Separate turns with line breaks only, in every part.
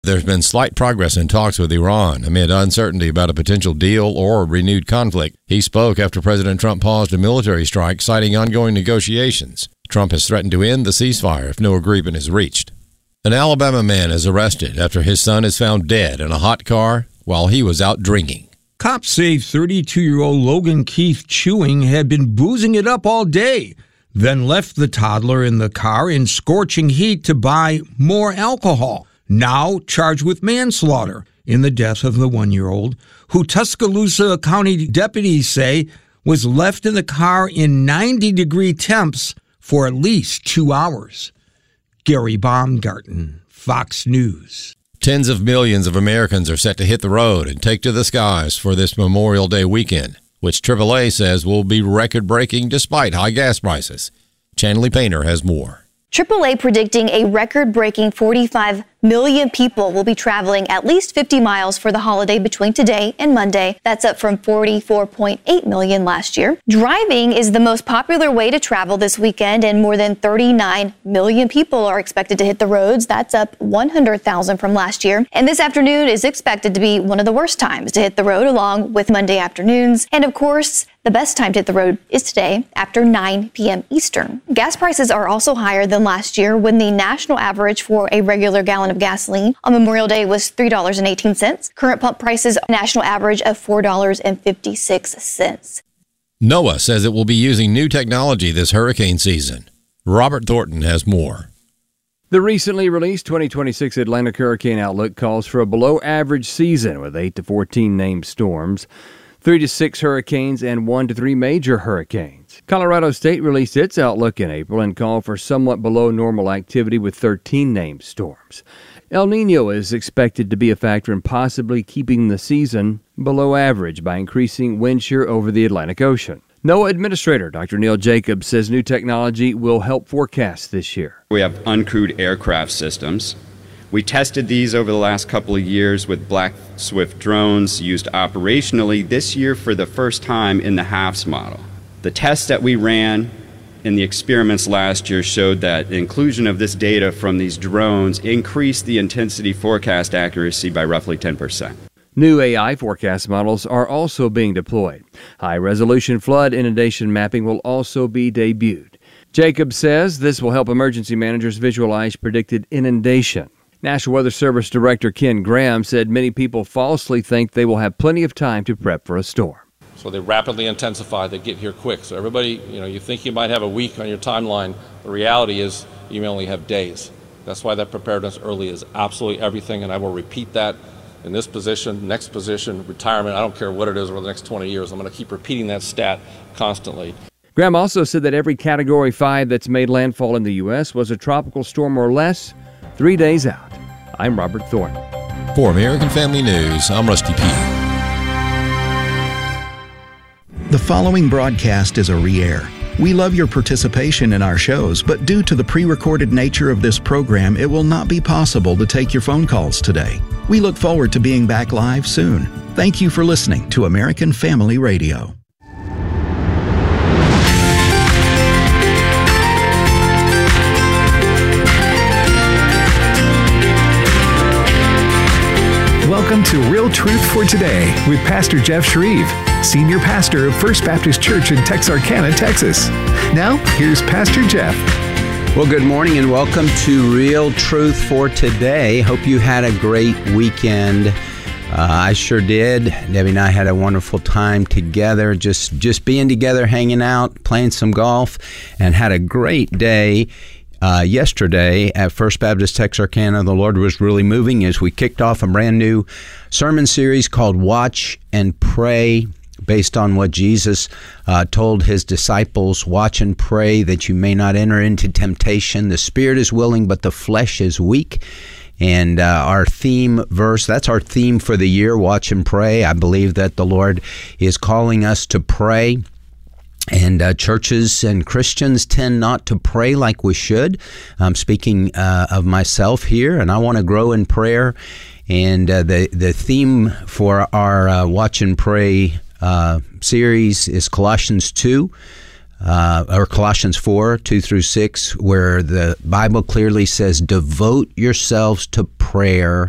There's been slight progress in talks with Iran amid uncertainty about a potential deal or renewed conflict. He spoke after President Trump paused a military strike, citing ongoing negotiations. Trump has threatened to end the ceasefire if no agreement is reached. An Alabama man is arrested after his son is found dead in a hot car while he was out drinking.
Cops say 32-year-old Logan Keith Chewing had been boozing it up all day, then left the toddler in the car in scorching heat to buy more alcohol. Now charged with manslaughter in the death of the 1-year-old, who Tuscaloosa County deputies say was left in the car in 90-degree temps for at least 2 hours. Gary Baumgarten, Fox News.
Tens of millions of Americans are set to hit the road and take to the skies for this Memorial Day weekend, which AAA says will be record-breaking despite high gas prices. Chanley Painter has more.
AAA predicting a record-breaking 45 million people will be traveling at least 50 miles for the holiday between today and Monday. That's up from 44.8 million last year. Driving is the most popular way to travel this weekend, and more than 39 million people are expected to hit the roads. That's up 100,000 from last year. And this afternoon is expected to be one of the worst times to hit the road, along with Monday afternoons. And of course, the best time to hit the road is today after 9 p.m. Eastern. Gas prices are also higher than last year, when the national average for a regular gallon of gasoline on Memorial Day was $3.18. Current pump prices, national average of $4.56.
NOAA says it will be using new technology this hurricane season. Robert Thornton has more.
The recently released 2026 Atlantic Hurricane Outlook calls for a below-average season with 8 to 14 named storms, 3 to 6 hurricanes, and 1 to 3 major hurricanes. Colorado State released its outlook in April and called for somewhat below normal activity with 13 named storms. El Nino is expected to be a factor in possibly keeping the season below average by increasing wind shear over the Atlantic Ocean. NOAA Administrator Dr. Neil Jacobs says new technology will help forecast this year.
We have uncrewed aircraft systems. We tested these over the last couple of years with Black Swift drones used operationally this year for the first time in the HAFS model. The tests that we ran in the experiments last year showed that the inclusion of this data from these drones increased the intensity forecast accuracy by roughly 10%.
New AI forecast models are also being deployed. High-resolution flood inundation mapping will also be debuted. Jacobs says this will help emergency managers visualize predicted inundation. National Weather Service Director Ken Graham said many people falsely think they will have plenty of time to prep for a storm.
So they rapidly intensify, they get here quick. So everybody, you think you might have a week on your timeline. The reality is you may only have days. That's why that preparedness early is absolutely everything, and I will repeat that in this position, next position, retirement. I don't care what it is over the next 20 years. I'm going to keep repeating that stat constantly.
Graham also said that every Category 5 that's made landfall in the U.S. was a tropical storm or less 3 days out. I'm Robert Thornton.
For American Family News, I'm Rusty Pugh.
The following broadcast is a re-air. We love your participation in our shows, but due to the pre-recorded nature of this program, it will not be possible to take your phone calls today. We look forward to being back live soon. Thank you for listening to American Family Radio.
Welcome to Real Truth for Today with Pastor Jeff Shreve, Senior Pastor of First Baptist Church in Texarkana, Texas. Now, here's Pastor Jeff.
Well, good morning and welcome to Real Truth for Today. Hope you had a great weekend. I sure did. Debbie and I had a wonderful time together, just being together, hanging out, playing some golf, and had a great day. Yesterday at First Baptist Texarkana. The Lord was really moving as we kicked off a brand new sermon series called Watch and Pray, based on what Jesus told his disciples. Watch and pray that you may not enter into temptation. The spirit is willing, but the flesh is weak. And our theme verse, that's our theme for the year, watch and pray. I believe that the Lord is calling us to pray. And churches and Christians tend not to pray like we should. I'm speaking of myself here, and I want to grow in prayer. And the theme for our Watch and Pray series is Colossians 2, or Colossians 4, 2 through 6, where the Bible clearly says, devote yourselves to prayer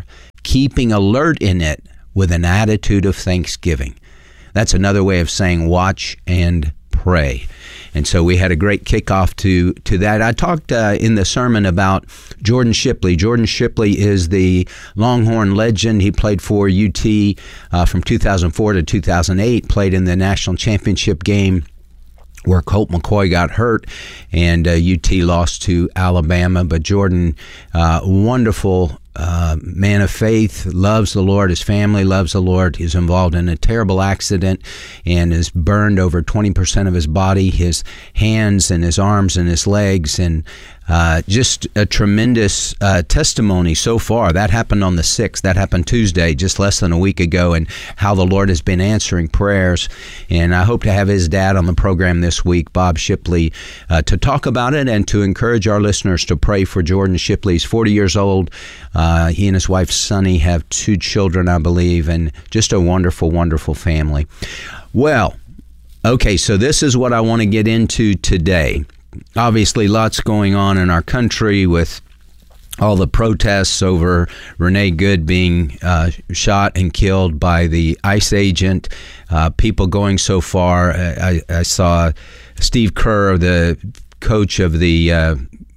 keeping alert in it with an attitude of thanksgiving. That's another way of saying watch and pray. And so we had a great kickoff to that. I talked in the sermon about Jordan Shipley. Jordan Shipley is the Longhorn legend. He played for UT from 2004 to 2008, played in the national championship game where Colt McCoy got hurt, and UT lost to Alabama. But Jordan, wonderful man of faith, loves the Lord. His family loves the Lord. He's involved in a terrible accident and has burned over 20% of his body, his hands and his arms and his legs, and just a tremendous testimony so far. That happened on the 6th. That happened Tuesday, just less than a week ago, and how the Lord has been answering prayers. And I hope to have his dad on the program this week, Bob Shipley, to talk about it and to encourage our listeners to pray for Jordan Shipley. He's 40 years old. He and his wife, Sunny, have 2 children, I believe, and just a wonderful, wonderful family. Well, okay, so this is what I want to get into today. Obviously, lots going on in our country with all the protests over Renee Good being shot and killed by the ICE agent. People going so far. I saw Steve Kerr, the coach of the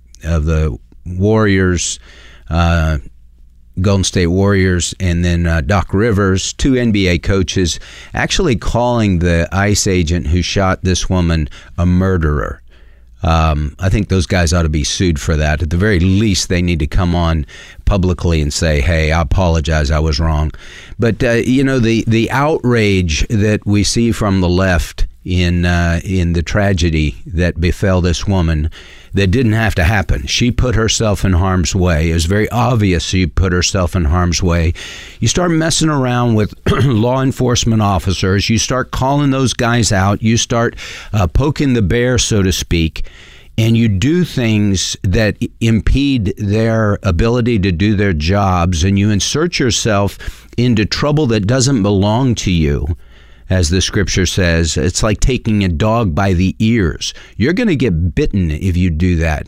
Warriors, Golden State Warriors, and then Doc Rivers, 2 NBA coaches, actually calling the ICE agent who shot this woman a murderer. I think those guys ought to be sued for that. At the very least, they need to come on publicly and say, hey, I apologize, I was wrong. But, the outrage that we see from the left in the tragedy that befell this woman, that didn't have to happen. She put herself in harm's way. It was very obvious she put herself in harm's way. You start messing around with law enforcement officers. You start calling those guys out. You start poking the bear, so to speak, and you do things that impede their ability to do their jobs, and you insert yourself into trouble that doesn't belong to you. As the scripture says, it's like taking a dog by the ears. You're going to get bitten if you do that.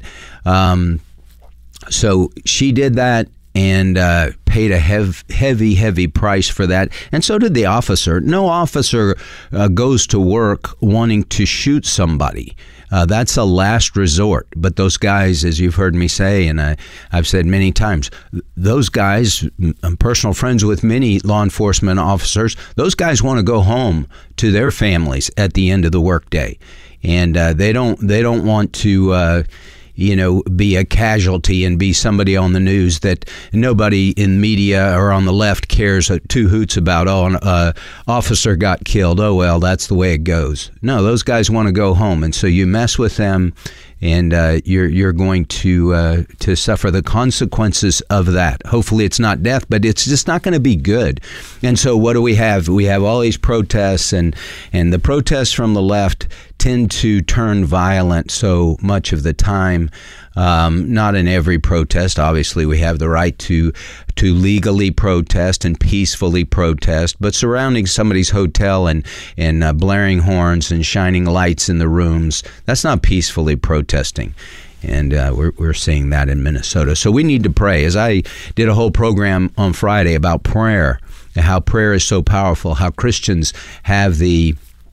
So she did that and paid a heavy price for that. And so did the officer. No officer goes to work wanting to shoot somebody. That's a last resort. But those guys, as you've heard me say, and I've said many times, those guys, I'm personal friends with many law enforcement officers, those guys want to go home to their families at the end of the workday. And they don't want to be a casualty and be somebody on the news that nobody in media or on the left cares 2 hoots about. Oh, an officer got killed. Oh, well, that's the way it goes. No, those guys want to go home. And so you mess with them, and you're going to suffer the consequences of that. Hopefully it's not death, but it's just not going to be good. And so what do we have? We have all these protests, and the protests from the left tend to turn violent so much of the time. Not in every protest. Obviously, we have the right to legally protest and peacefully protest, but surrounding somebody's hotel and blaring horns and shining lights in the rooms, that's not peacefully protesting. And we're seeing that in Minnesota. So we need to pray. As I did a whole program on Friday about prayer, and how prayer is so powerful, how Christians have the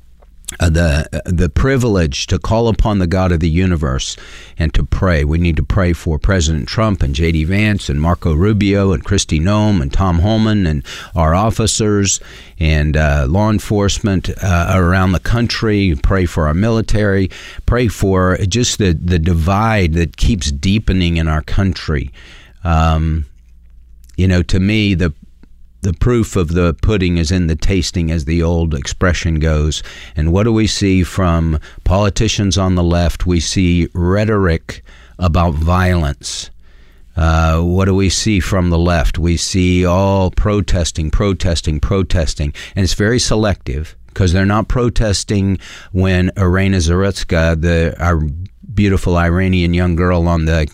privilege to call upon the God of the universe and to pray. We need to pray for President Trump and J.D. Vance and Marco Rubio and Kristi Noem and Tom Homan and our officers and law enforcement around the country. Pray for our military. Pray for just the divide that keeps deepening in our country. To me, the proof of the pudding is in the tasting, as the old expression goes. And what do we see from politicians on the left? We see rhetoric about violence. What do we see from the left? We see all protesting. And it's very selective, because they're not protesting when Irina Zarutska, our beautiful Iranian young girl on the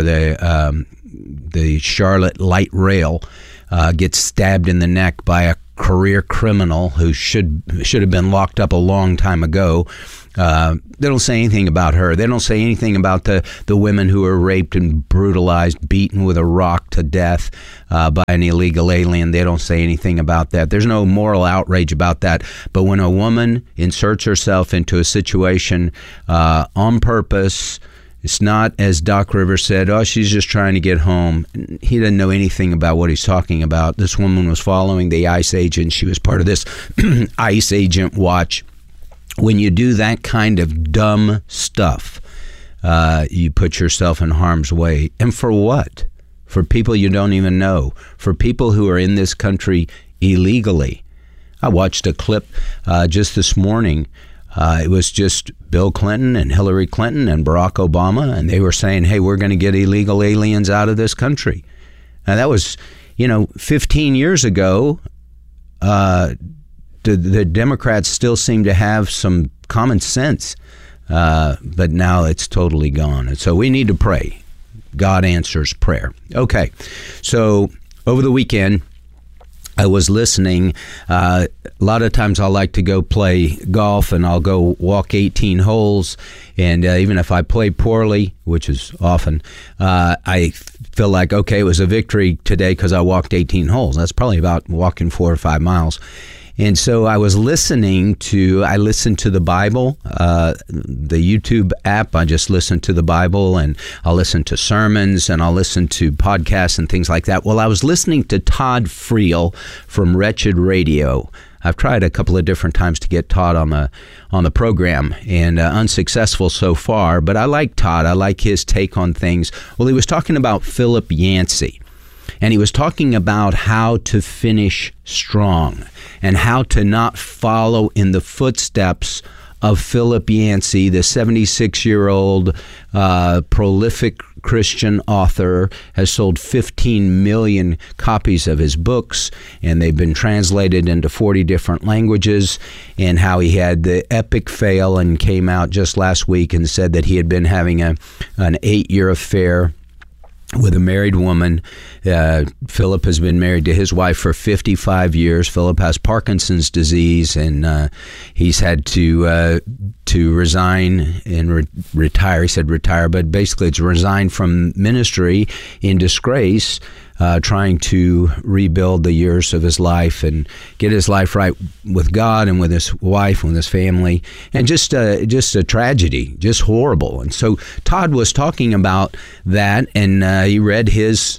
the Charlotte light rail, gets stabbed in the neck by a career criminal who should have been locked up a long time ago. They don't say anything about her. They don't say anything about the women who were raped and brutalized, beaten with a rock to death by an illegal alien. They don't say anything about that. There's no moral outrage about that. But when a woman inserts herself into a situation on purpose, it's not, as Doc Rivers said, oh, she's just trying to get home. He doesn't know anything about what he's talking about. This woman was following the ICE agent. She was part of this ICE agent watch. When you do that kind of dumb stuff, you put yourself in harm's way. And for what? For people you don't even know. For people who are in this country illegally. I watched a clip just this morning. It was just Bill Clinton and Hillary Clinton and Barack Obama, and they were saying, hey, we're going to get illegal aliens out of this country. Now, that was, 15 years ago. The Democrats still seem to have some common sense, but now it's totally gone. And so we need to pray. God answers prayer. Okay, so over the weekend, I was listening. A lot of times I like to go play golf, and I'll go walk 18 holes. And even if I play poorly, which is often, I feel like, okay, it was a victory today because I walked 18 holes. That's probably about walking 4 or 5 miles. And so I was listened to the Bible, the YouTube app. I just listen to the Bible, and I'll listen to sermons, and I'll listen to podcasts and things like that. Well, I was listening to Todd Friel from Wretched Radio. I've tried a couple of different times to get Todd on the program, and unsuccessful so far. But I like Todd. I like his take on things. Well, he was talking about Philip Yancey. And he was talking about how to finish strong and how to not follow in the footsteps of Philip Yancey, the 76-year-old prolific Christian author, has sold 15 million copies of his books, and they've been translated into 40 different languages, and how he had the epic fail and came out just last week and said that he had been having an 8-year affair with a married woman. Philip has been married to his wife for 55 years. Philip has Parkinson's disease, and he's had to resign and retire. He said retire, but basically it's resign from ministry in disgrace, trying to rebuild the years of his life and get his life right with God and with his wife and with his family. And just a tragedy, just horrible. And so Todd was talking about that, and he read his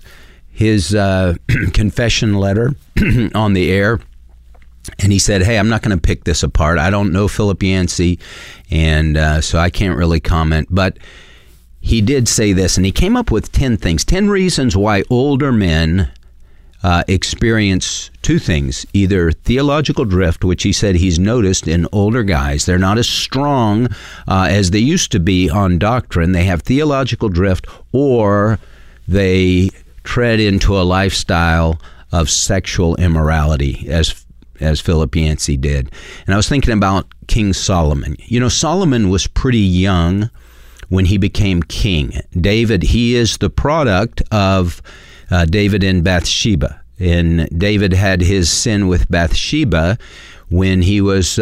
confession letter on the air. And he said, hey, I'm not going to pick this apart. I don't know Philip Yancey, and so I can't really comment. But he did say this, and he came up with 10 things, 10 reasons why older men experience two things: either theological drift, which he said he's noticed in older guys. They're not as strong as they used to be on doctrine. They have theological drift, or they tread into a lifestyle of sexual immorality, as Philip Yancey did. And I was thinking about King Solomon. Solomon was pretty young when he became king. David, he is the product of David and Bathsheba. And David had his sin with Bathsheba when he was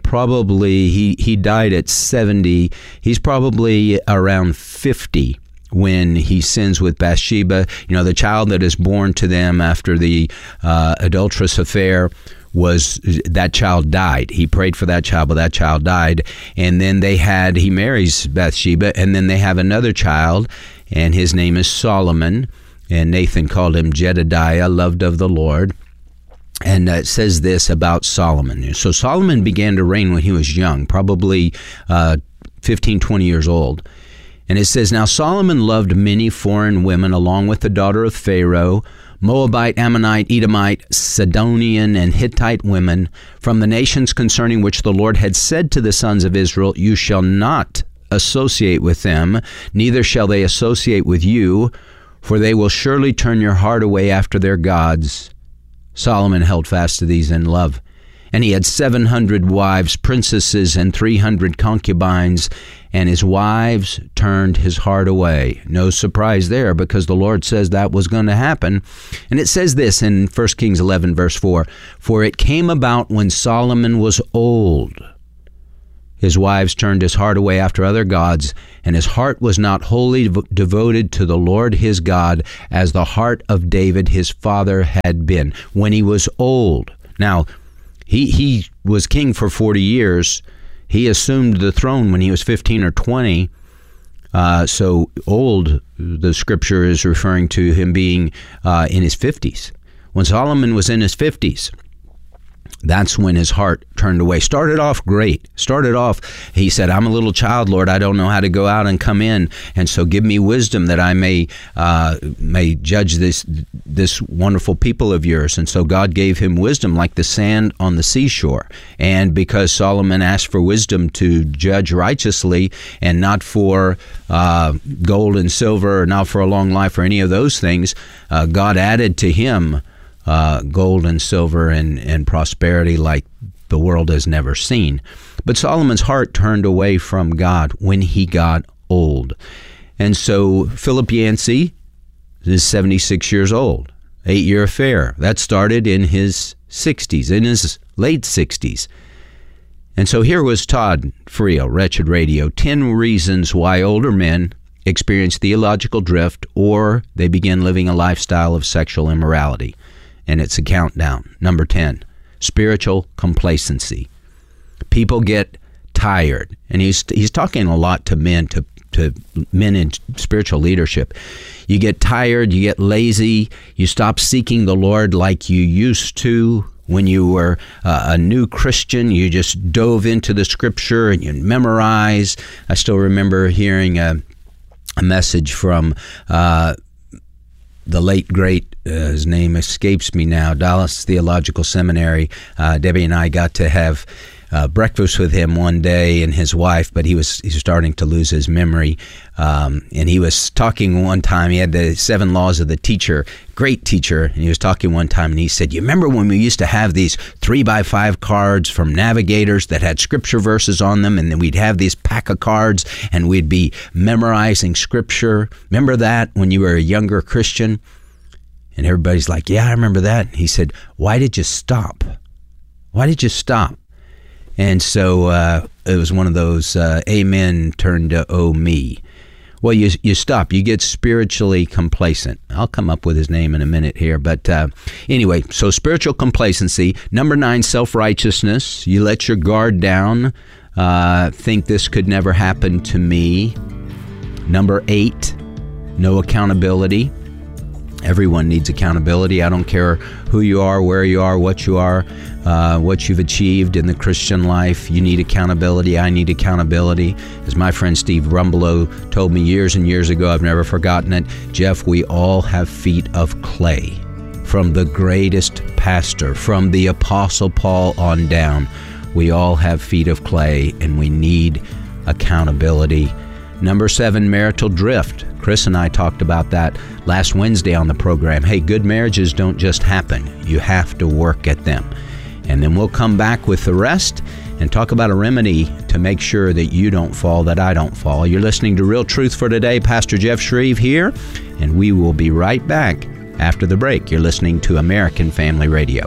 he died at 70. He's probably around 50 when he sins with Bathsheba. The child that is born to them after the adulterous affair, that child died. He prayed for that child, but that child died. And then he marries Bathsheba, and then they have another child, and his name is Solomon. And Nathan called him Jedediah, loved of the Lord. And it says this about Solomon. So Solomon began to reign when he was young, probably 15, 20 years old. And it says, now Solomon loved many foreign women along with the daughter of Pharaoh, Moabite, Ammonite, Edomite, Sidonian, and Hittite women from the nations concerning which the Lord had said to the sons of Israel, you shall not associate with them, neither shall they associate with you, for they will surely turn your heart away after their gods. Solomon held fast to these in love. And he had 700 wives, princesses, and 300 concubines, and his wives turned his heart away. No surprise there, because the Lord says that was going to happen. And it says this in 1 Kings 11, verse 4, "For it came about when Solomon was old, his wives turned his heart away after other gods, and his heart was not wholly devoted to the Lord his God, as the heart of David his father had been." When he was old. Now, he was king for 40 years. He assumed the throne when he was 15 or 20. So old, the scripture is referring to him being in his 50s. When Solomon was in his 50s, that's when his heart turned away. Started off great. Started off, he said, "I'm a little child, Lord. I don't know how to go out and come in. And so give me wisdom that I may judge this wonderful people of yours." And so God gave him wisdom like the sand on the seashore. And because Solomon asked for wisdom to judge righteously and not for gold and silver, or not for a long life or any of those things, God added to him gold and silver and prosperity like the world has never seen. But Solomon's heart turned away from God when he got old. And so Philip Yancey is 76 years old, 8-year affair. That started in his 60s, in his late 60s. And so here was Todd Friel, Wretched Radio, 10 reasons why older men experience theological drift or they begin living a lifestyle of sexual immorality. And it's a countdown. Number 10, spiritual complacency. People get tired. And he's talking a lot to men, to men in spiritual leadership. You get tired, you get lazy, you stop seeking the Lord like you used to. When you were a new Christian, you just dove into the scripture and you memorize. I still remember hearing a message from the late, great, his name escapes me now, Dallas Theological Seminary. Debbie and I got to have breakfast with him one day and his wife, but he was starting to lose his memory. And he was talking one time, he had the 7 laws of the teacher, great teacher, and he was talking one time and he said, "You remember when we used to have these 3x5 cards from Navigators that had scripture verses on them, and then we'd have these pack of cards and we'd be memorizing scripture? Remember that when you were a younger Christian?" And everybody's like, "Yeah, I remember that." And he said, "Why did you stop? Why did you stop?" And so it was one of those amen turned to oh me. Well, you stop. You get spiritually complacent. I'll come up with his name in a minute here. But anyway, so spiritual complacency. Number 9, self-righteousness. You let your guard down, think this could never happen to me. Number 8, no accountability. Everyone needs accountability. I don't care who you are, where you are, what you've achieved in the Christian life. You need accountability. I need accountability. As my friend Steve Rumbelow told me years and years ago, I've never forgotten it. Jeff, we all have feet of clay. From the greatest pastor, from the Apostle Paul on down, we all have feet of clay, and we need accountability. Number 7, marital drift. Chris and I talked about that last Wednesday on the program. Hey, good marriages don't just happen. You have to work at them. And then we'll come back with the rest and talk about a remedy to make sure that you don't fall, that I don't fall. You're listening to Real Truth for Today. Pastor Jeff Shreve here, and we will be right back after the break. You're listening to American Family Radio.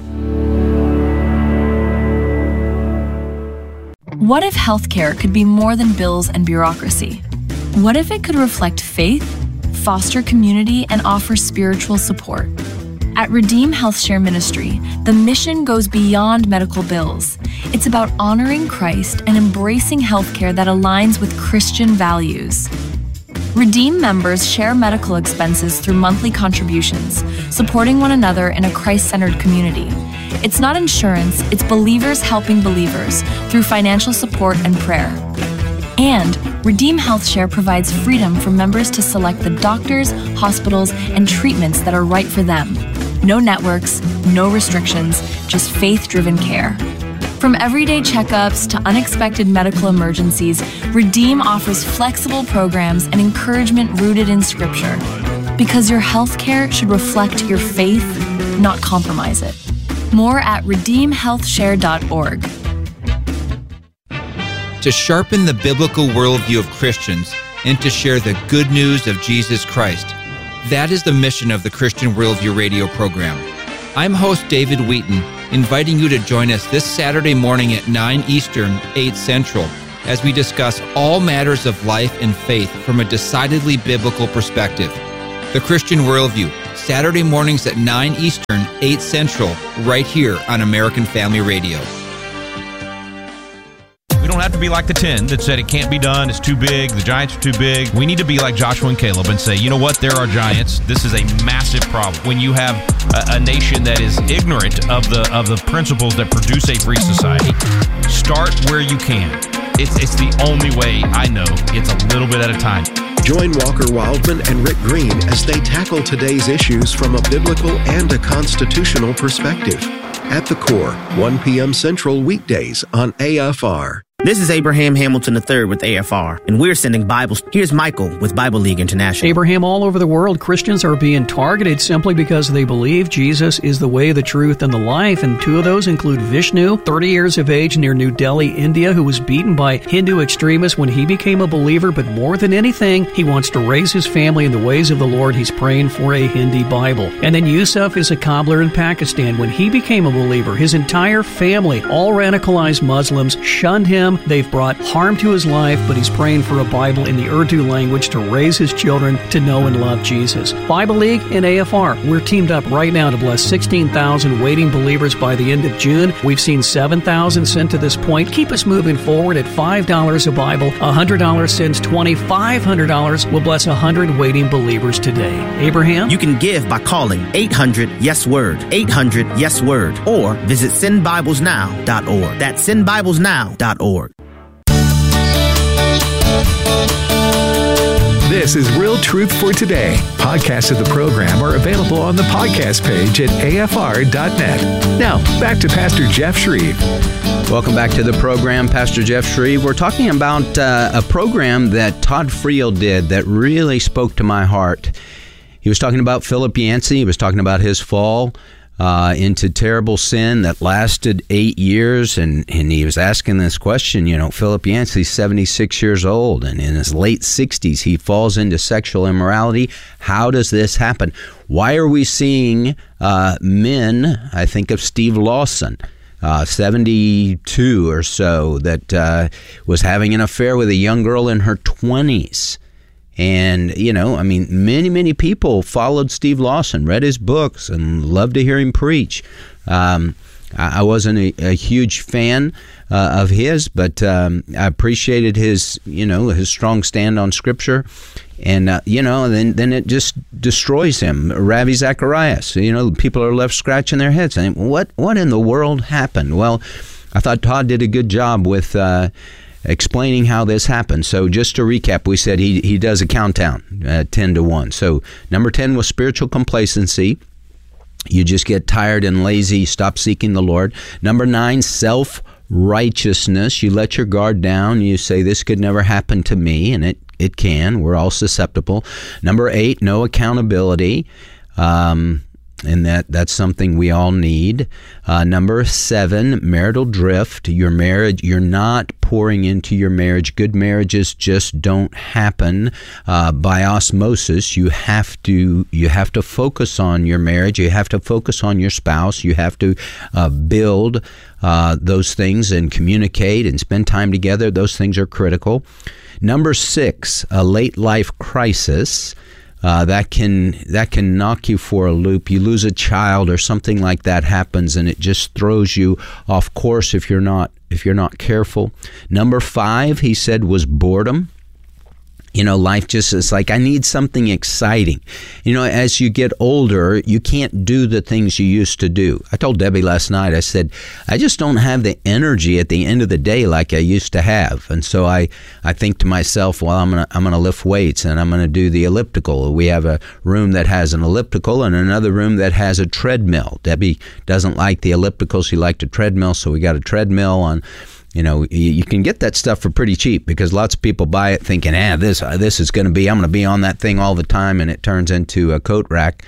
What if healthcare could be more than bills and bureaucracy? What if it could reflect faith, foster community, and offer spiritual support? At Redeem Health Share Ministry, the mission goes beyond medical bills. It's about honoring Christ and embracing healthcare that aligns with Christian values. Redeem members share medical expenses through monthly contributions, supporting one another in a Christ-centered community. It's not insurance, it's believers helping believers through financial support and prayer. And Redeem Health Share provides freedom for members to select the doctors, hospitals, and treatments that are right for them. No networks, no restrictions, just faith-driven care. From everyday checkups to unexpected medical emergencies, Redeem offers flexible programs and encouragement rooted in Scripture. Because your health care should reflect your faith, not compromise it. More at redeemhealthshare.org.
To sharpen the biblical worldview of Christians and to share the good news of Jesus Christ. That is the mission of the Christian Worldview radio program. I'm host David Wheaton, inviting you to join us this Saturday morning at 9 Eastern, 8 Central, as we discuss all matters of life and faith from a decidedly biblical perspective. The Christian Worldview, Saturday mornings at 9 Eastern, 8 Central, right here on American Family Radio.
We don't have to be like the 10 that said it can't be done, it's too big, the giants are too big. We need to be like Joshua and Caleb and say, you know what, there are giants. This is a massive problem. When you have a nation that is ignorant of the principles that produce a free society, start where you can. It's the only way I know. It's a little bit at a time.
Join Walker Wildman and Rick Green as they tackle today's issues from a biblical and a constitutional perspective. At the Core, 1 p.m. Central weekdays on AFR.
This is Abraham Hamilton III with AFR, and we're sending Bibles. Here's Michael with Bible League International.
Abraham, all over the world, Christians are being targeted simply because they believe Jesus is the way, the truth, and the life, and two of those include Vishnu, 30 years of age near New Delhi, India, who was beaten by Hindu extremists when he became a believer, but more than anything, he wants to raise his family in the ways of the Lord. He's praying for a Hindi Bible. And then Yusuf is a cobbler in Pakistan. When he became a believer, his entire family, all radicalized Muslims, shunned him. They've brought harm to his life, but he's praying for a Bible in the Urdu language to raise his children to know and love Jesus. Bible League and AFR, we're teamed up right now to bless 16,000 waiting believers by the end of June. We've seen 7,000 sent to this point. Keep us moving forward at $5 a Bible, $100 sends $20, $500 will bless 100 waiting believers today. Abraham?
You can give by calling 800-YES-WORD, 800-YES-WORD, or visit sendbiblesnow.org. That's sendbiblesnow.org.
This is Real Truth for Today. Podcasts of the program are available on the podcast page at afr.net. Now, back to Pastor Jeff Shreve.
Welcome back to the program, Pastor Jeff Shreve. We're talking about a program that Todd Friel did that really spoke to my heart. He was talking about Philip Yancey. He was talking about his fall into terrible sin that lasted 8 years, and he was asking this question. You know, Philip Yancey's 76 years old, and in his late 60s, he falls into sexual immorality. How does this happen? Why are we seeing men, I think of Steve Lawson, 72 or so, that was having an affair with a young girl in her 20s? And, you know, I mean, many people followed Steve Lawson, read his books, and loved to hear him preach. I wasn't a huge fan of his, but I appreciated his, his strong stand on Scripture. And, then it just destroys him. Ravi Zacharias, people are left scratching their heads saying, what in the world happened? Well, I thought Todd did a good job with explaining how this happened. So just to recap, we said he does a countdown, 10 to 1. So number 10 was spiritual complacency. You just get tired and lazy, stop seeking the Lord. Number 9, self-righteousness. You let your guard down. You say, this could never happen to me, and it can. We're all susceptible. Number 8, no accountability. And that's something we all need. Number 7, marital drift. Your marriage, you're not pouring into your marriage. Good marriages just don't happen by osmosis. You have to focus on your marriage. You have to focus on your spouse. You have to build those things and communicate and spend time together. Those things are critical. Number 6, a late life crisis. That can knock you for a loop. You lose a child or something like that happens, and it just throws you off course if you're not careful. Number 5, he said, was boredom. Life just is like, I need something exciting. As you get older, you can't do the things you used to do. I told Debbie last night, I said, I just don't have the energy at the end of the day like I used to have. And so I think to myself, well, I'm gonna lift weights and I'm gonna do the elliptical. We have a room that has an elliptical and another room that has a treadmill. Debbie doesn't like the elliptical. She liked a treadmill, so we got a treadmill on. You can get that stuff for pretty cheap because lots of people buy it thinking, this is going to be, I'm going to be on that thing all the time, and it turns into a coat rack.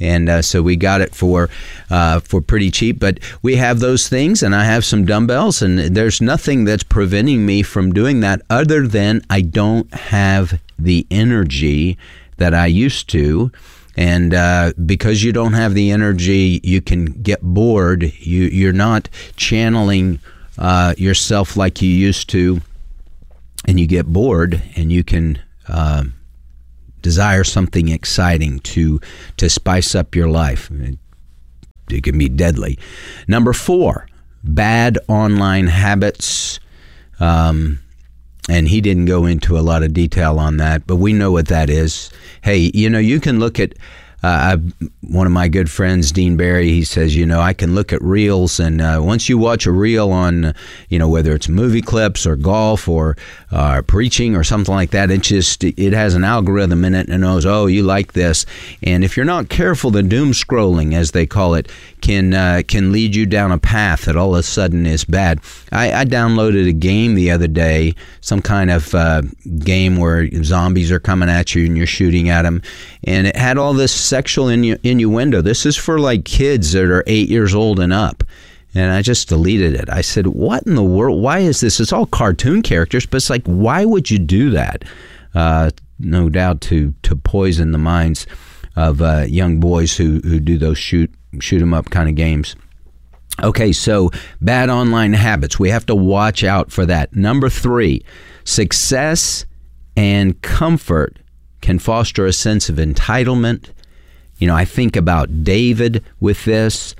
And so we got it for pretty cheap. But we have those things, and I have some dumbbells, and there's nothing that's preventing me from doing that other than I don't have the energy that I used to. And because you don't have the energy, you can get bored. You're not channeling yourself like you used to, and you get bored, and you can desire something exciting to spice up your life. It can be deadly. Number 4, bad online habits. And he didn't go into a lot of detail on that, but we know what that is. Hey, you can look at one of my good friends, Dean Barry, he says, I can look at reels, and once you watch a reel on, whether it's movie clips or golf or preaching or something like that, it has an algorithm in it and knows, oh, you like this. And if you're not careful, the doom scrolling, as they call it, can lead you down a path that all of a sudden is bad. I downloaded a game the other day, some kind of game where zombies are coming at you and you're shooting at them, and it had all this sexual innuendo. This is for like kids that are 8 years old and up. And I just deleted it. I said, what in the world? Why is this? It's all cartoon characters, but it's like, why would you do that? No doubt to poison the minds of young boys who do those shoot 'em up kind of games. Okay, so bad online habits. We have to watch out for that. Number 3, success and comfort can foster a sense of entitlement. I think about David with this.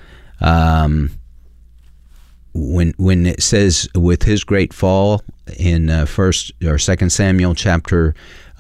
When it says with his great fall in 1 or 2 Samuel chapter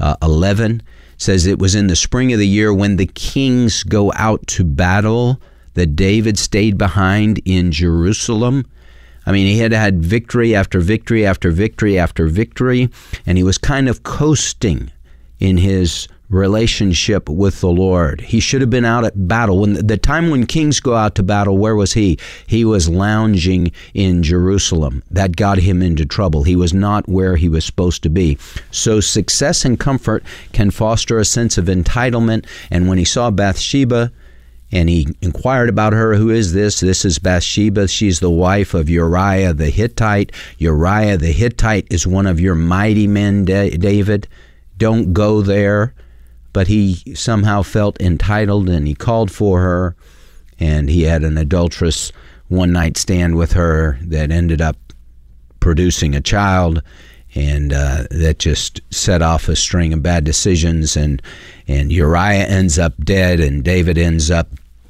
11, says it was in the spring of the year when the kings go out to battle that David stayed behind in Jerusalem. I mean, he had victory after victory after victory after victory, and he was kind of coasting in his relationship with the Lord. He should have been out at battle. When the time when kings go out to battle, where was he? He was lounging in Jerusalem. That got him into trouble. He was not where he was supposed to be. So success and comfort can foster a sense of entitlement. And when he saw Bathsheba, and he inquired about her, who is this? This is Bathsheba. She's the wife of Uriah the Hittite. Uriah the Hittite is one of your mighty men, David. Don't go there. But he somehow felt entitled, and he called for her, and he had an adulterous one-night stand with her that ended up producing a child, and that just set off a string of bad decisions, and Uriah ends up dead, and David ends up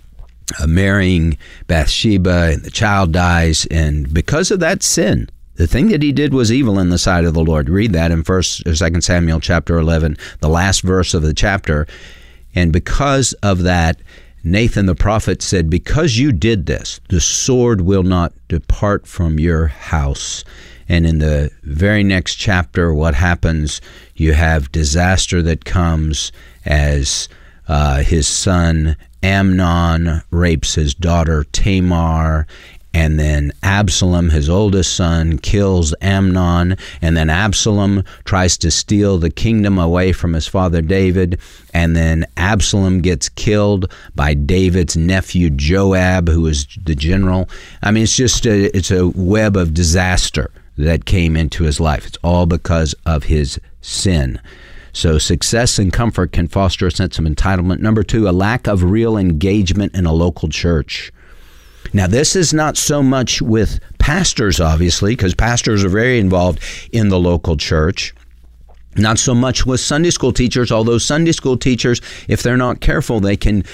marrying Bathsheba, and the child dies, and because of that sin, the thing that he did was evil in the sight of the Lord. Read that in 1 or 2 Samuel chapter 11, the last verse of the chapter. And because of that, Nathan the prophet said, because you did this, the sword will not depart from your house. And in the very next chapter, what happens? You have disaster that comes as his son Amnon rapes his daughter Tamar, and then Absalom, his oldest son, kills Amnon, and then Absalom tries to steal the kingdom away from his father David, and then Absalom gets killed by David's nephew Joab, who is the general. I mean, it's a web of disaster that came into his life. It's all because of his sin. So success and comfort can foster a sense of entitlement. Number 2, a lack of real engagement in a local church. Now, this is not so much with pastors, obviously, because pastors are very involved in the local church. Not so much with Sunday school teachers, although Sunday school teachers, if they're not careful, they can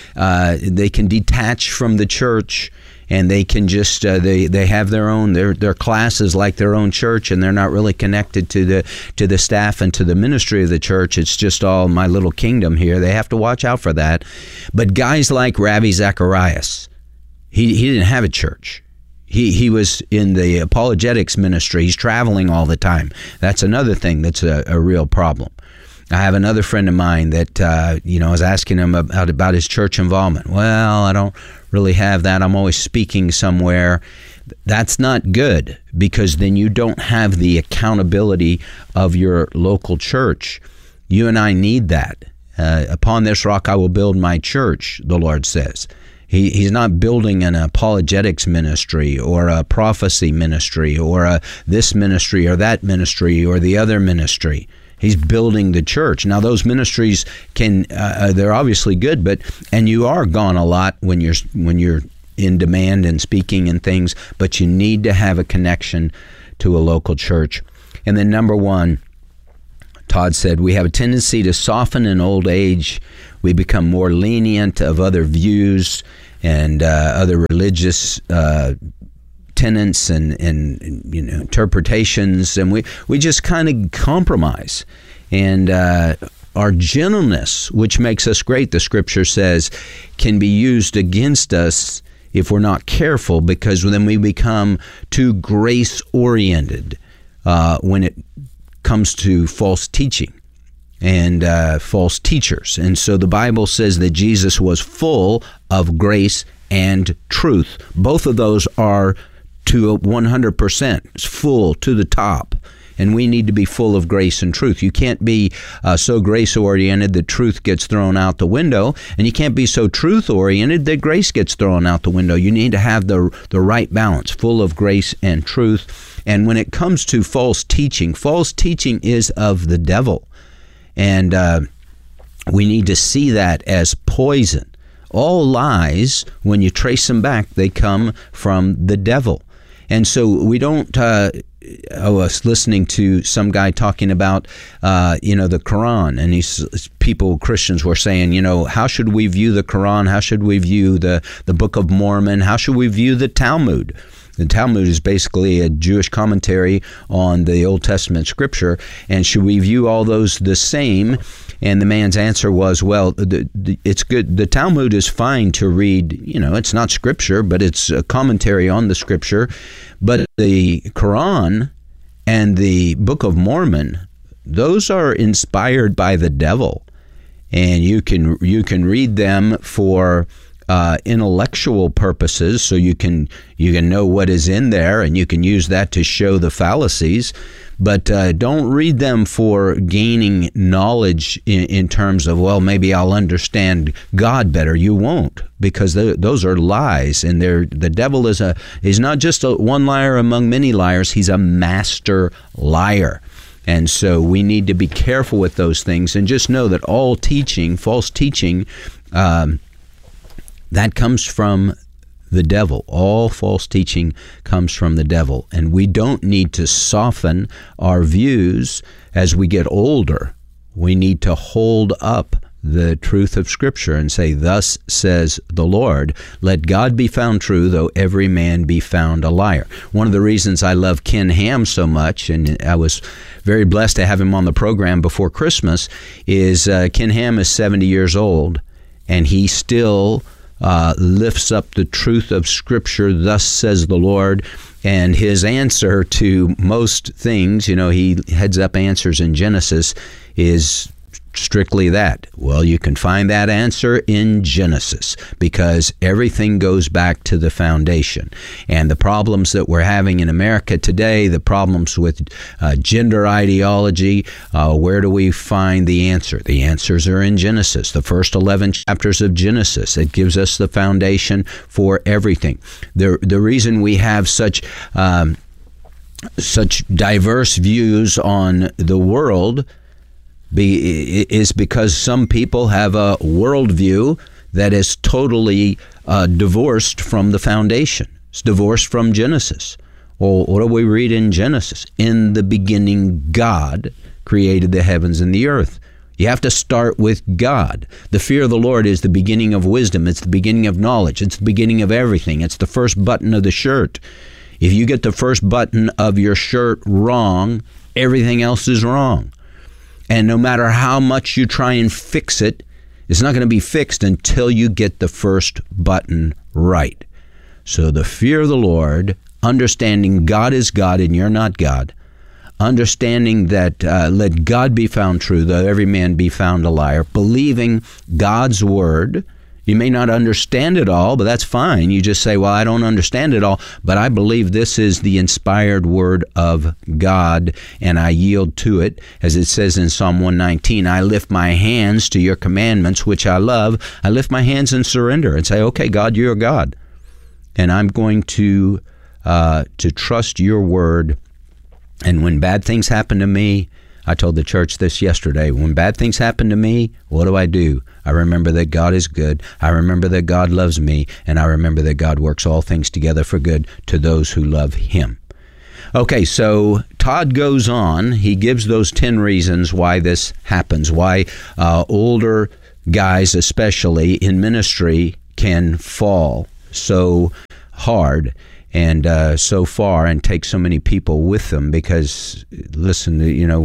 detach from the church, and they can just they have their own their classes like their own church, and they're not really connected to the staff and to the ministry of the church. It's just all my little kingdom here. They have to watch out for that. But guys like Ravi Zacharias, he didn't have a church. He was in the apologetics ministry. He's traveling all the time. That's another thing that's a real problem. I have another friend of mine that, I was asking him about his church involvement. Well, I don't really have that. I'm always speaking somewhere. That's not good, because then you don't have the accountability of your local church. You and I need that. Upon this rock I will build my church, the Lord says. He's not building an apologetics ministry or a prophecy ministry or this ministry or that ministry or the other ministry. He's building the church. Now, those ministries they're obviously good, and you are gone a lot when you're in demand and speaking and things, but you need to have a connection to a local church. And then number one, Todd said, we have a tendency to soften in old age. We become more lenient of other views and other religious tenets and interpretations, and we just kind of compromise. And our gentleness, which makes us great, the Scripture says, can be used against us if we're not careful, because then we become too grace-oriented when it comes to false teaching and false teachers. And so the Bible says that Jesus was full of grace and truth. Both of those are to 100%. It's full to the top. And we need to be full of grace and truth. You can't be so grace-oriented that truth gets thrown out the window, and you can't be so truth-oriented that grace gets thrown out the window. You need to have the right balance, full of grace and truth. And when it comes to false teaching is of the devil. And we need to see that as poison. All lies, when you trace them back, they come from the devil. And so we don't, I was listening to some guy talking about, the Quran, and Christians were saying, how should we view the Quran? How should we view the Book of Mormon? How should we view the Talmud? The Talmud is basically a Jewish commentary on the Old Testament Scripture, and should we view all those the same? And the man's answer was, well, it's good. The Talmud is fine to read. It's not Scripture, but it's a commentary on the Scripture. But the Quran and the Book of Mormon, those are inspired by the devil, and you can read them for intellectual purposes, so you can know what is in there, and you can use that to show the fallacies. But don't read them for gaining knowledge in terms of, well, maybe I'll understand God better. You won't, because those are lies, and the devil is not just one liar among many liars. He's a master liar. And so we need to be careful with those things, and just know that all teaching, false teaching, that comes from the devil. All false teaching comes from the devil. And we don't need to soften our views as we get older. We need to hold up the truth of Scripture and say, thus says the Lord, let God be found true, though every man be found a liar. One of the reasons I love Ken Ham so much, and I was very blessed to have him on the program before Christmas, is Ken Ham is 70 years old, and he still lifts up the truth of Scripture, thus says the Lord. And his answer to most things, he heads up Answers in Genesis, is strictly that. Well, you can find that answer in Genesis, because everything goes back to the foundation. And the problems that we're having in America today, the problems with gender ideology, where do we find the answer? The answers are in Genesis, the first 11 chapters of Genesis. It gives us the foundation for everything. The reason we have such diverse views on the world is because some people have a worldview that is totally divorced from the foundation. It's divorced from Genesis. Well, what do we read in Genesis? In the beginning, God created the heavens and the earth. You have to start with God. The fear of the Lord is the beginning of wisdom. It's the beginning of knowledge. It's the beginning of everything. It's the first button of the shirt. If you get the first button of your shirt wrong, everything else is wrong. And no matter how much you try and fix it, it's not going to be fixed until you get the first button right. So the fear of the Lord, understanding God is God and you're not God, understanding that let God be found true, though every man be found a liar, believing God's word You may not understand it all, but that's fine. You just say, well, I don't understand it all, but I believe this is the inspired word of God, and I yield to it. As it says in Psalm 119, I lift my hands to your commandments, which I love. I lift my hands in surrender and say, okay, God, you're God, and I'm going to trust your word. And when bad things happen to me, I told the church this yesterday, when bad things happen to me, what do? I remember that God is good. I remember that God loves me. And I remember that God works all things together for good to those who love him. Okay, so Todd goes on. He gives those 10 reasons why this happens, why older guys, especially in ministry, can fall so hard and so far and take so many people with them. Because, listen,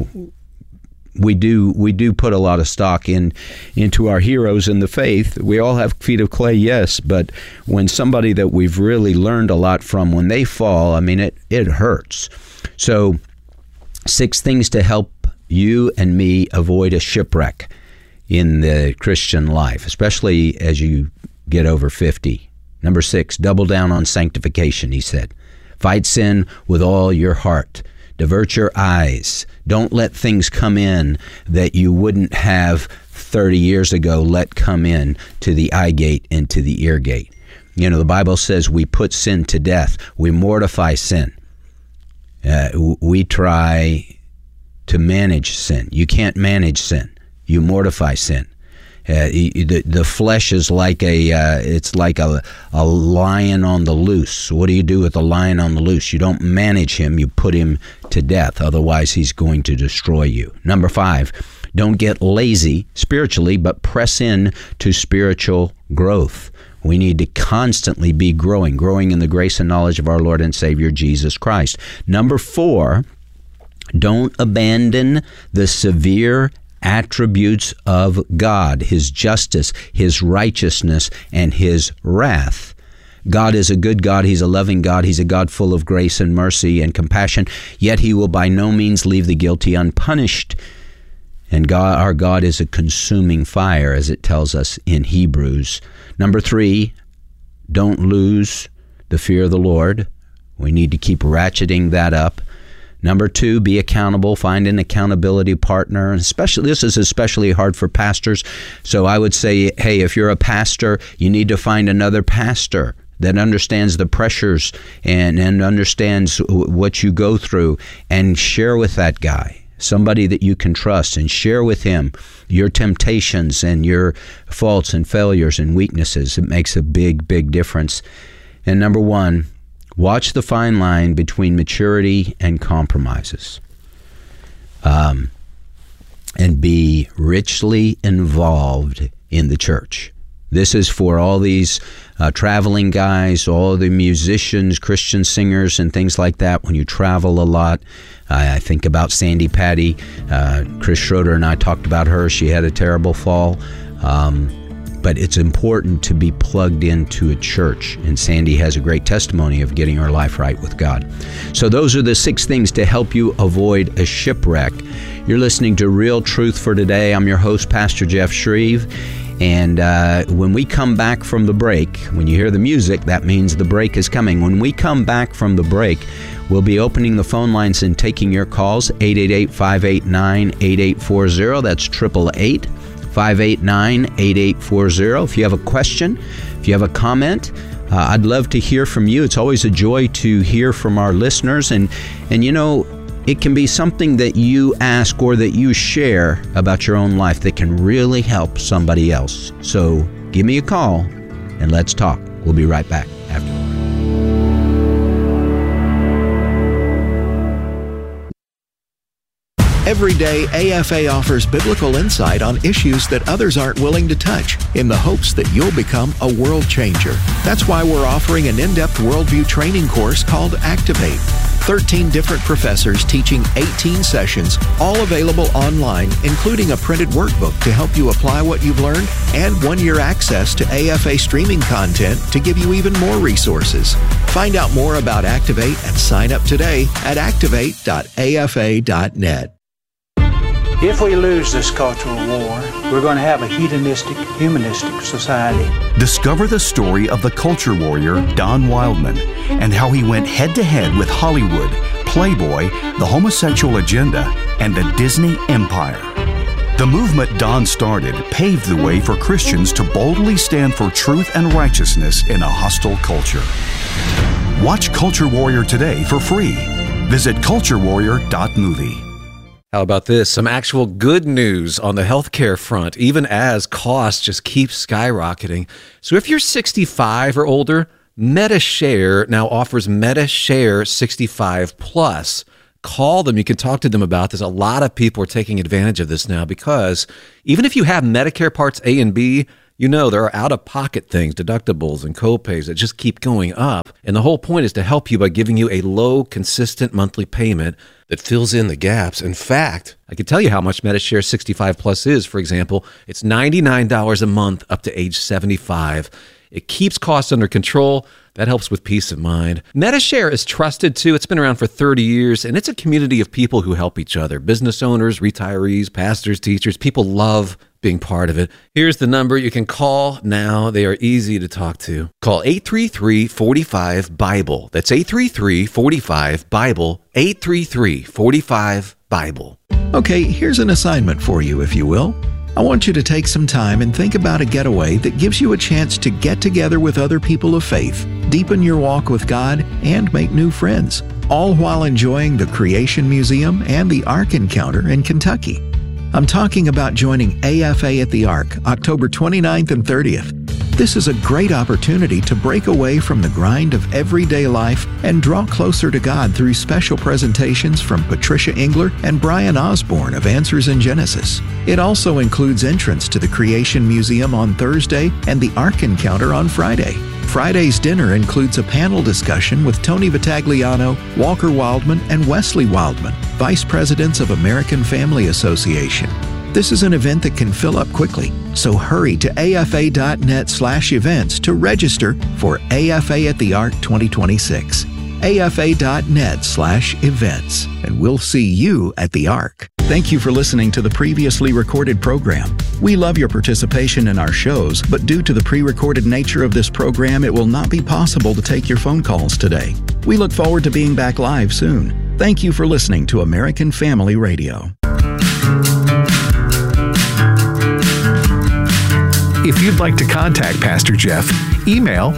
we do put a lot of stock into our heroes in the faith. We all have feet of clay, yes, but when somebody that we've really learned a lot from, when they fall, I mean, it hurts. So 6 things to help you and me avoid a shipwreck in the Christian life, especially as you get over 50. Number 6, double down on sanctification, he said. Fight sin with all your heart. Divert your eyes. Don't let things come in that you wouldn't have 30 years ago let come in to the eye gate and to the ear gate. The Bible says we put sin to death. We mortify sin. We try to manage sin. You can't manage sin. You mortify sin. The flesh is like a lion on the loose. What do you do with a lion on the loose? You don't manage him, you put him to death. Otherwise, he's going to destroy you. Number 5, don't get lazy spiritually, but press in to spiritual growth. We need to constantly be growing in the grace and knowledge of our Lord and Savior, Jesus Christ. Number 4, don't abandon the severe attributes of God, his justice, his righteousness, and his wrath. God is a good God. He's a loving God. He's a God full of grace and mercy and compassion, yet he will by no means leave the guilty unpunished. And God, our God is a consuming fire, as it tells us in Hebrews. Number 3, don't lose the fear of the Lord. We need to keep ratcheting that up. Number 2, be accountable. Find an accountability partner. Especially, this is especially hard for pastors. So I would say, hey, if you're a pastor, you need to find another pastor that understands the pressures and understands what you go through, and share with that guy. Somebody that you can trust, and share with him your temptations and your faults and failures and weaknesses. It makes a big, big difference. And number 1, watch the fine line between maturity and compromises. And be richly involved in the church. This is for all these traveling guys, all the musicians, Christian singers, and things like that. When you travel a lot, I think about Sandy Patty. Chris Schroeder and I talked about her. She had a terrible fall. But it's important to be plugged into a church. And Sandy has a great testimony of getting her life right with God. So those are the 6 things to help you avoid a shipwreck. You're listening to Real Truth for Today. I'm your host, Pastor Jeff Shreve. And when we come back from the break, when you hear the music, that means the break is coming. When we come back from the break, we'll be opening the phone lines and taking your calls, 888-589-8840. That's 888-589-8840. If you have a question, if you have a comment, I'd love to hear from you. It's always a joy to hear from our listeners. And it can be something that you ask or that you share about your own life that can really help somebody else. So give me a call and let's talk. We'll be right back after.
Every day, AFA offers biblical insight on issues that others aren't willing to touch, in the hopes that you'll become a world changer. That's why we're offering an in-depth worldview training course called Activate. 13 different professors teaching 18 sessions, all available online, including a printed workbook to help you apply what you've learned, and 1-year access to AFA streaming content to give you even more resources. Find out more about Activate and sign up today at activate.afa.net.
If we lose this cultural war, we're going to have a hedonistic, humanistic society.
Discover the story of the culture warrior Don Wildman and how he went head-to-head with Hollywood, Playboy, the homosexual agenda, and the Disney empire. The movement Don started paved the way for Christians to boldly stand for truth and righteousness in a hostile culture. Watch Culture Warrior today for free. Visit culturewarrior.movie.
How about this? Some actual good news on the healthcare front, even as costs just keep skyrocketing. So if you're 65 or older, MediShare now offers MediShare 65 Plus. Call them. You can talk to them about this. A lot of people are taking advantage of this now because even if you have Medicare Parts A and B, you know there are out-of-pocket things, deductibles and co-pays that just keep going up. And the whole point is to help you by giving you a low, consistent monthly payment that fills in the gaps. In fact, I can tell you how much MediShare 65 Plus is. For example, it's $99 a month up to age 75. It keeps costs under control. That helps with peace of mind. MediShare is trusted too. It's been around for 30 years, and it's a community of people who help each other. Business owners, retirees, pastors, teachers. People love being part of it. Here's the number you can call now. They are easy to talk to. Call 833-45-BIBLE. That's 833-45-BIBLE. 833-45-BIBLE.
Okay, here's an assignment for you, if you will. I want you to take some time and think about a getaway that gives you a chance to get together with other people of faith, deepen your walk with God, and make new friends, all while enjoying the Creation Museum and the Ark Encounter in Kentucky. I'm talking about joining AFA at the Ark, October 29th and 30th. This is a great opportunity to break away from the grind of everyday life and draw closer to God through special presentations from Patricia Engler and Brian Osborne of Answers in Genesis. It also includes entrance to the Creation Museum on Thursday and the Ark Encounter on Friday. Friday's dinner includes a panel discussion with Tony Vitagliano, Walker Wildman, and Wesley Wildman, Vice Presidents of American Family Association. This is an event that can fill up quickly, so hurry to afa.net/events to register for AFA at the Ark 2026. afa.net/events, and we'll see you at the Ark. Thank you for listening to the previously recorded program. We love your participation in our shows, but due to the pre-recorded nature of this program, it will not be possible to take your phone calls today. We look forward to being back live soon. Thank you for listening to American Family Radio.
If you'd like to contact Pastor Jeff, email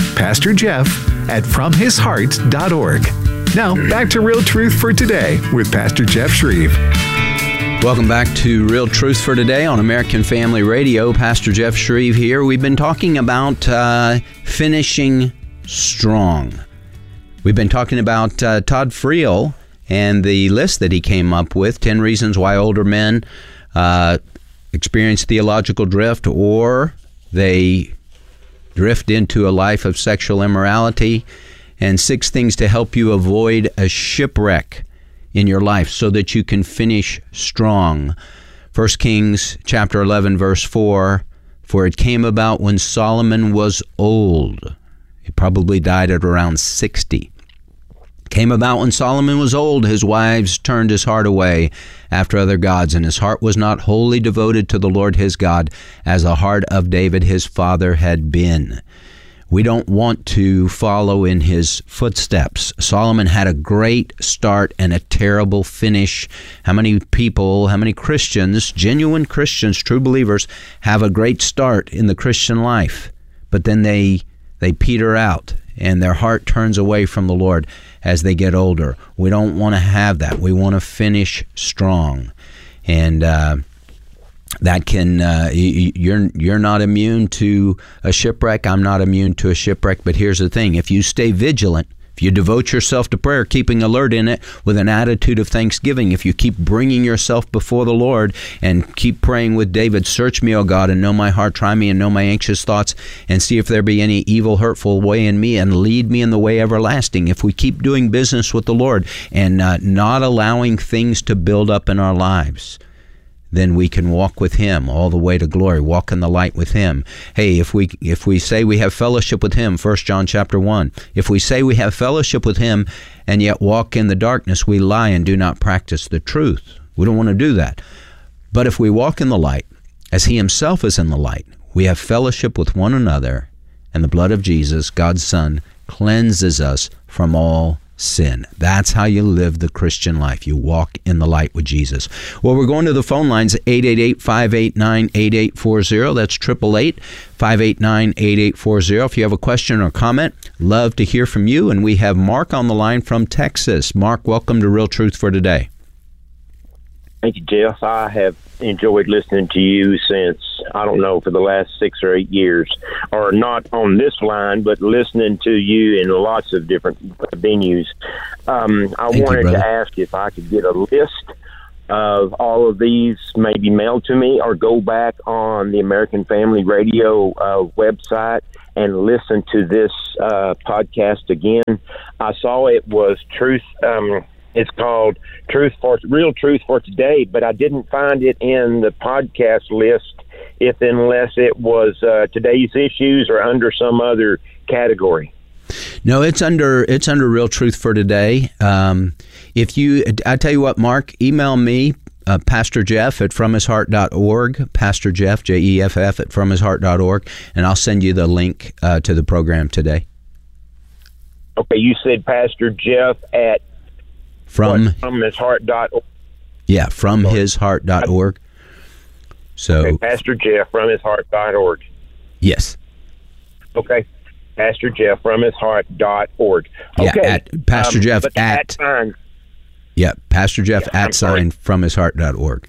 pastorjeff@fromhisheart.org. Now, back to Real Truth for Today with Pastor Jeff Shreve.
Welcome back to Real Truth for Today on American Family Radio. Pastor Jeff Shreve here. We've been talking about finishing strong. We've been talking about Todd Friel and the list that he came up with, 10 reasons why older men experience theological drift or they drift into a life of sexual immorality, and 6 things to help you avoid a shipwreck in your life so that you can finish strong. 1 Kings chapter 11, verse 4, for it came about when Solomon was old. He probably died at around 60. Came about when Solomon was old, his wives turned his heart away after other gods, and his heart was not wholly devoted to the Lord his God, as the heart of David his father had been. We don't want to follow in his footsteps. Solomon had a great start and a terrible finish. How many people, how many Christians, genuine Christians, true believers, have a great start in the Christian life, but then they peter out and their heart turns away from the Lord as they get older. We don't want to have that. We want to finish strong. And that can, you're not immune to a shipwreck. I'm not immune to a shipwreck. But here's the thing. If you stay vigilant, if you devote yourself to prayer, keeping alert in it with an attitude of thanksgiving, if you keep bringing yourself before the Lord and keep praying with David, search me, O God, and know my heart, try me and know my anxious thoughts, and see if there be any evil, hurtful way in me, and lead me in the way everlasting. If we keep doing business with the Lord and not allowing things to build up in our lives, then we can walk with him all the way to glory, walk in the light with him. Hey, if we say we have fellowship with him, 1 John chapter 1, if we say we have fellowship with him and yet walk in the darkness, we lie and do not practice the truth. We don't want to do that. But if we walk in the light, as he himself is in the light, we have fellowship with one another, and the blood of Jesus, God's Son, cleanses us from all sin. That's how you live the Christian life. You walk in the light with Jesus. Well, we're going to the phone lines, 888-589-8840. That's 888-589-8840. If you have a question or comment, love to hear from you. And we have Mark on the line from Texas. Mark, welcome to Real Truth for Today.
Thank you, Jeff. I have enjoyed listening to you since, I don't know, for the last 6 or 8 years, or not on this line, but listening to you in lots of different venues. I wanted to ask if I could get a list of all of these maybe mailed to me, or go back on the American Family Radio website and listen to this podcast again. I saw it was Truth. It's called Real Truth for Today, but I didn't find it in the podcast list unless it was today's issues or under some other category.
No, it's under Real Truth for Today. I tell you what, Mark, email me, Pastor Jeff at FromHisHeart.org, Pastor Jeff, Jeff at FromHisHeart.org, and I'll send you the link to the program today.
Okay, you said Pastor Jeff at FromHisHeart.org.
Yeah, FromHisHeart.org. So,
okay, Pastor Jeff, FromHisHeart.org.
Yes.
Okay, Pastor Jeff, FromHisHeart.org.
Yeah,
okay,
at Pastor Jeff at. Yeah, Pastor Jeff at sign FromHisHeart.org.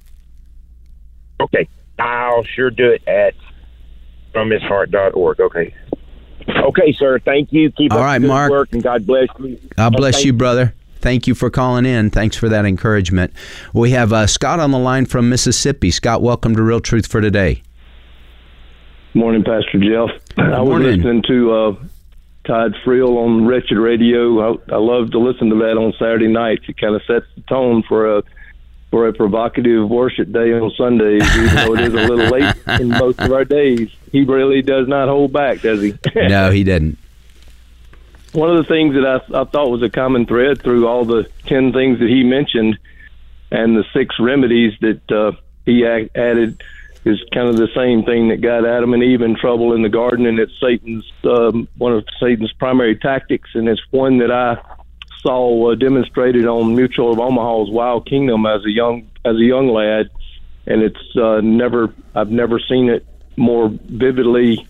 Okay, I'll sure do it at FromHisHeart.org. Okay. Okay, sir. Thank you. Keep up the good
Mark.
work, and God bless you.
God bless you, brother. Thank you for calling in. Thanks for that encouragement. We have Scott on the line from Mississippi. Scott, welcome to Real Truth for Today.
Morning, Pastor Jeff. I was listening to Todd Friel on Wretched Radio. I love to listen to that on Saturday nights. It kind of sets the tone for a provocative worship day on Sundays, even though it is a little late in most of our days. He really does not hold back, does he?
No, he didn't.
One of the things that I thought was a common thread through all the 10 things that he mentioned and the 6 remedies that he added is kind of the same thing that got Adam and Eve in trouble in the garden, and it's Satan's one of Satan's primary tactics, and it's one that I saw demonstrated on Mutual of Omaha's Wild Kingdom as a young lad, and it's I've never seen it more vividly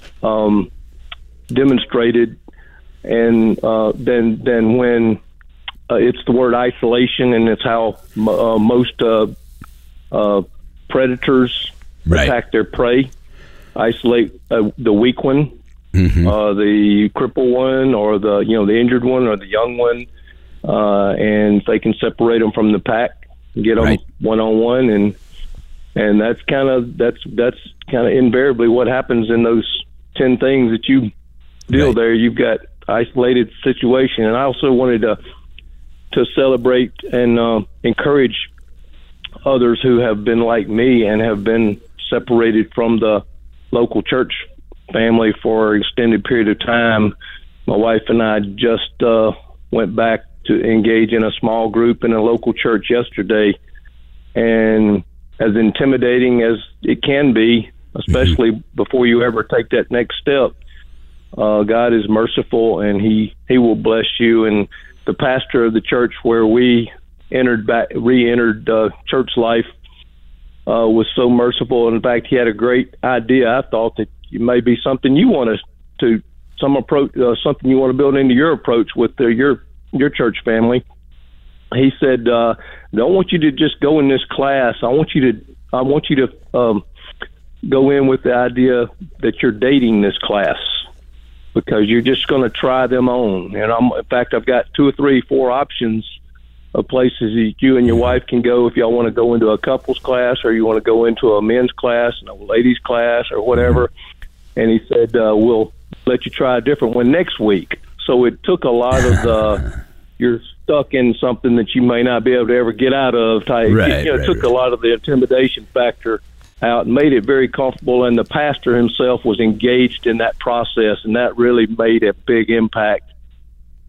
demonstrated, and than when it's the word isolation, and it's how most predators attack their prey. Isolate the weak one, the crippled one, or the injured one, or the young one, and if they can separate them from the pack, get them one-on-one, and that's kind of invariably what happens in those 10 things that you deal there. You've got isolated situation, and I also wanted to celebrate and encourage others who have been like me and have been separated from the local church family for an extended period of time. My wife and I just went back to engage in a small group in a local church yesterday, and as intimidating as it can be, especially before you ever take that next step, God is merciful, and He will bless you. And the pastor of the church where we re-entered church life was so merciful. In fact, he had a great idea. I thought that it may be something you want something you want to build into your approach with your church family. He said, "I don't want you to just go in this class. I want you to go in with the idea that you're dating this class, because you're just going to try them on." And in fact, I've got 2 or 3, 4 options of places that you and your wife can go if y'all want to go into a couples class, or you want to go into a men's class and a ladies class, or whatever. And he said, we'll let you try a different one next week. So it took a lot of the you're stuck in something that you may not be able to ever get out of type. It took a lot of the intimidation factor out and made it very comfortable, and the pastor himself was engaged in that process, and that really made a big impact.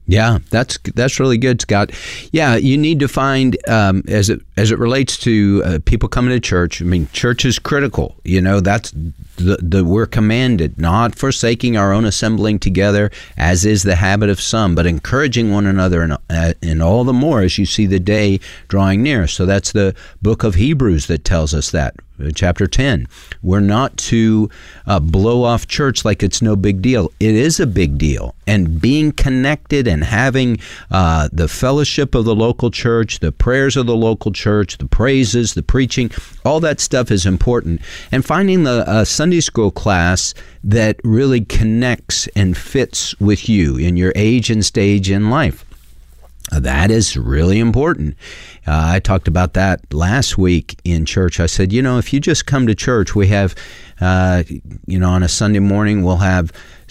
Yeah, that's really good, Scott. Yeah, you need to find as it relates to people coming to church. I mean, church is critical. That's we're commanded, not forsaking our own assembling together, as is the habit of some, but encouraging one another, and all the more as you see the day drawing near. So that's the book of Hebrews that tells us that. Chapter 10. We're not to blow off church like it's no big deal. It is a big deal. And being connected and having the fellowship of the local church, the prayers of the local church, the praises, the preaching, all that stuff is important. And finding the Sunday school class that really connects and fits with you in your age and stage in life. That is really important. I talked about that last week in church. I said, if you just come to church, we have, on a Sunday morning, we'll have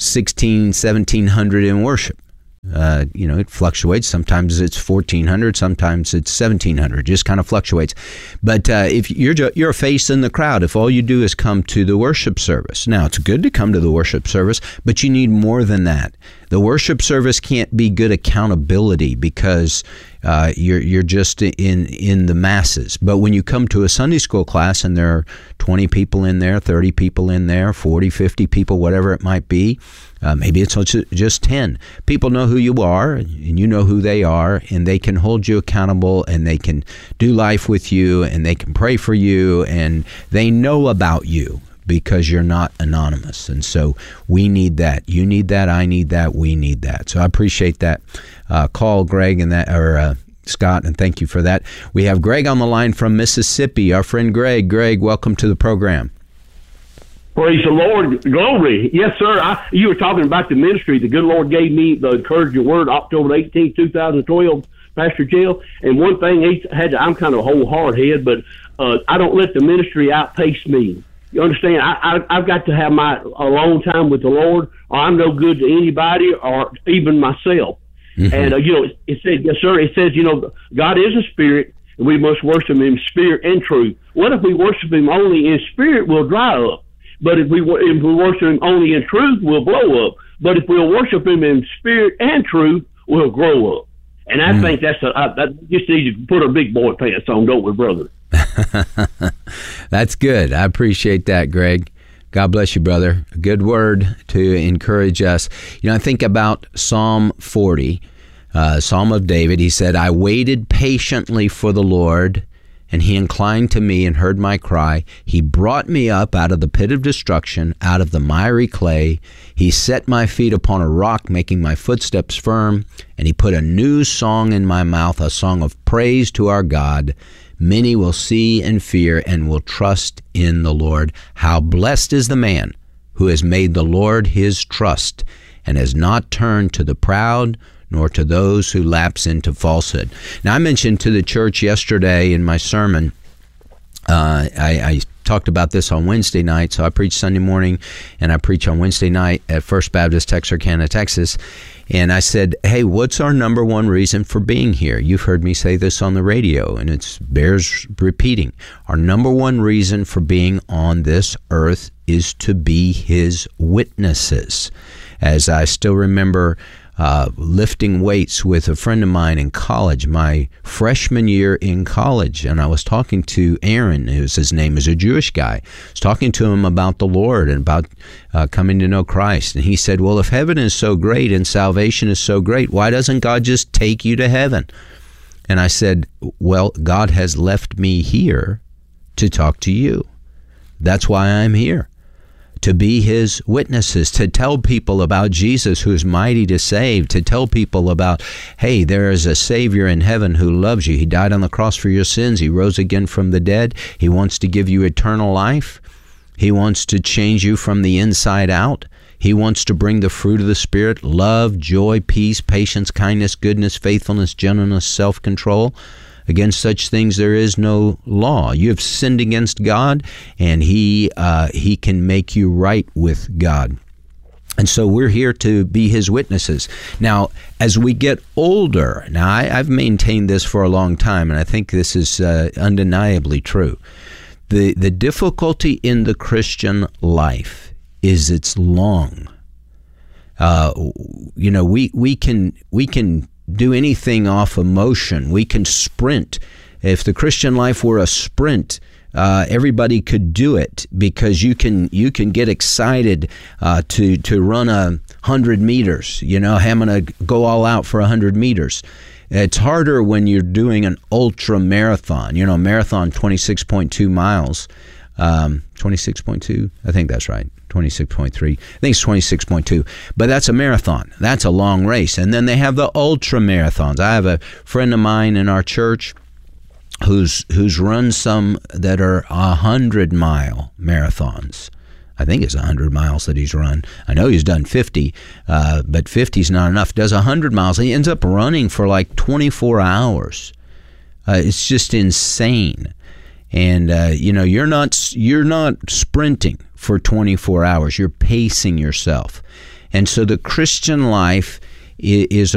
1,700 in worship. It fluctuates. Sometimes it's 1,400, sometimes it's 1,700. Just kind of fluctuates. But if you're a face in the crowd, if all you do is come to the worship service, now it's good to come to the worship service, but you need more than that. The worship service can't be good accountability because you're just in the masses. But when you come to a Sunday school class and there are 20 people in there, 30 people in there, 40, 50 people, whatever it might be, maybe it's just 10. People know who you are and you know who they are, and they can hold you accountable, and they can do life with you, and they can pray for you, and they know about you because you're not anonymous. And so we need that. You need that. I need that. We need that. So I appreciate that call, Greg, and Scott, and thank you for that. We have Greg on the line from Mississippi. Our friend Greg. Greg, welcome to the program.
Praise the Lord. Glory. Yes, sir. You were talking about the ministry. The good Lord gave me the encouraging word October 18, 2012, Pastor Jill. And one thing I'm kind of a whole hard head, but I don't let the ministry outpace me. You understand? I've got to have my alone time with the Lord, or I'm no good to anybody, or even myself. Mm-hmm. And, it says, yes, sir, it says, God is a spirit, and we must worship him in spirit and truth. What if we worship him only in spirit? We'll dry up. But if we worship him only in truth, we'll blow up. But if we'll worship him in spirit and truth, we'll grow up. And I think that just needs to put our big boy pants on, don't we, brother?
That's good. I appreciate that, Greg. God bless you, brother. A good word to encourage us. I think about Psalm 40, Psalm of David. He said, I waited patiently for the Lord, and he inclined to me and heard my cry. He brought me up out of the pit of destruction, out of the miry clay. He set my feet upon a rock, making my footsteps firm. And he put a new song in my mouth, a song of praise to our God. Many will see and fear and will trust in the Lord. How blessed is the man who has made the Lord his trust and has not turned to the proud, nor to those who lapse into falsehood. Now, I mentioned to the church yesterday in my sermon, I talked about this on Wednesday night, so I preach Sunday morning, and I preach on Wednesday night at First Baptist Texarkana, Texas, and I said, hey, what's our number one reason for being here? You've heard me say this on the radio, and it bears repeating. Our number one reason for being on this earth is to be his witnesses. As I still remember lifting weights with a friend of mine in college, my freshman year in college, and I was talking to Aaron, his name is a Jewish guy. I was talking to him about the Lord and about coming to know Christ, and he said, well, if heaven is so great and salvation is so great, why doesn't God just take you to heaven? And I said, well, God has left me here to talk to you. That's why I'm here. To be his witnesses, to tell people about Jesus who is mighty to save, to tell people about, hey, there is a Savior in heaven who loves you. He died on the cross for your sins. He rose again from the dead. He wants to give you eternal life. He wants to change you from the inside out. He wants to bring the fruit of the Spirit, love, joy, peace, patience, kindness, goodness, faithfulness, gentleness, self-control. Against such things there is no law. You have sinned against God, and He can make you right with God. And so we're here to be His witnesses. Now, as we get older, now I've maintained this for a long time, and I think this is undeniably true. The difficulty in the Christian life is it's long. We can do anything off emotion. We can sprint. If the Christian life were a sprint, everybody could do it, because you can get excited to run 100 meters. I'm going to go all out for 100 meters. It's harder when you're doing an ultra marathon. Marathon 26.2 miles. 26.2, I think that's right. 26.3. I think it's 26.2. But that's a marathon. That's a long race. And then they have the ultra marathons. I have a friend of mine in our church who's run some that are 100-mile marathons. I think it's 100 miles that he's run. I know he's done 50, but 50 is not enough. Does 100 miles. He ends up running for like 24 hours. It's just insane. And you're not sprinting for 24 hours. You're pacing yourself. And so the Christian life is